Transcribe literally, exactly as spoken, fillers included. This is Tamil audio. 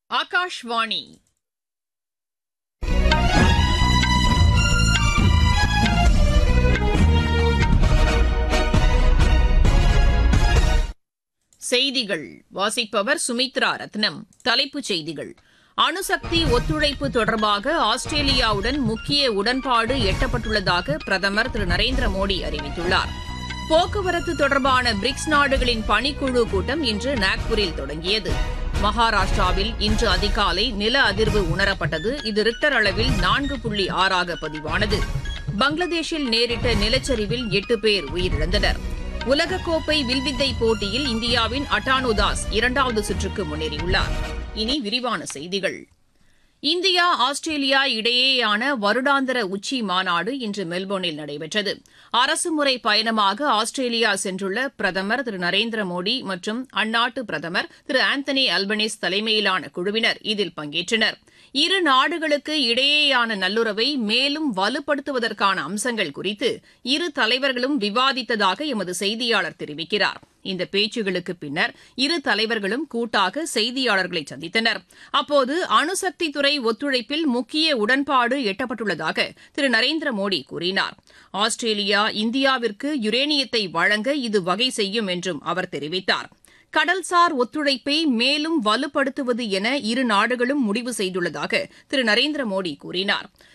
ஆகாஷ்வாணி செய்திகள் வாசிப்பவர் சுமித்ரா ரத்னம். தலைப்புச் செய்திகள்: அணுசக்தி ஒத்துழைப்பு தொடர்பாக ஆஸ்திரேலியாவுடன் முக்கிய உடன்பாடு எட்டப்பட்டுள்ளதாக பிரதமர் திரு நரேந்திர மோடி அறிவித்துள்ளார். போக்குவரத்து தொடர்பான பிரிக்ஸ் நாடுகளின் பணிக்குழு கூட்டம் இன்று நாக்பூரில் தொடங்கியது. மகாராஷ்டிராவில் இன்று அதிகாலை நில அதிர்வு உணரப்பட்டது. இது ரிக்டர் அளவில் நான்கு புள்ளி ஆறாக பதிவானது. பங்களாதேஷில் நேரிட்ட நிலச்சரிவில் எட்டு பேர் உயிரிழந்தனர். உலகக்கோப்பை வில்வித்தை போட்டியில் இந்தியாவின் அட்டானு தாஸ் இரண்டாவது சுற்றுக்கு முன்னேறியுள்ளார். இனி விரிவான செய்திகள். இந்தியா ஆஸ்திரேலியா இடையேயான வருடாந்திர உச்சி மாநாடு இன்று மெல்போர்னில் நடைபெற்றது. அரசுமுறை பயணமாக ஆஸ்திரேலியா சென்றுள்ள பிரதமர் திரு நரேந்திர மோடி மற்றும் அந்நாட்டு பிரதமர் திரு ஆந்தனி அல்பனீஸ் தலைமையிலான குழுவினர் இதில் பங்கேற்றனர். இரு நாடுகளுக்கு இடையேயான நல்லுறவை மேலும் வலுப்படுத்துவதற்கான அம்சங்கள் குறித்து இரு தலைவர்களும் விவாதித்ததாக எமது செய்தியாளர் தெரிவிக்கிறார். இந்த பேச்சுகளுக்கு பின்னர் இரு தலைவர்களும் கூட்டாக செய்தியாளர்களை சந்தித்தனர். அப்போது அணுசக்தி துறை ஒத்துழைப்பில் முக்கிய உடன்பாடு எட்டப்பட்டுள்ளதாக திரு நரேந்திர மோடி கூறினார். ஆஸ்திரேலியா இந்தியாவிற்கு யுரேனியத்தை வழங்க இது வகை செய்யும் என்றும் அவர் தெரிவித்தார். கடல்சார் ஒத்துழைப்பை மேலும் வலுப்படுத்துவது என இரு நாடுகளும் முடிவு செய்துள்ளதாக திரு நரேந்திர மோடி கூறினார்.